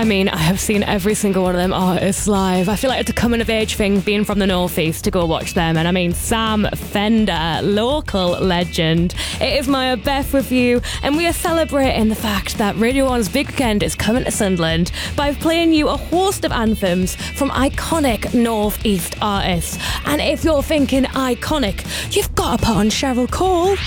I mean, I have seen every single one of them artists live. I feel like it's a coming of age thing being from the Northeast to go watch them. And I mean, Sam Fender, local legend. It is my Beth with you, and we are celebrating the fact that Radio 1's Big Weekend is coming to Sunderland by playing you a host of anthems from iconic Northeast artists. And if you're thinking iconic, you've got to put on Cheryl Cole.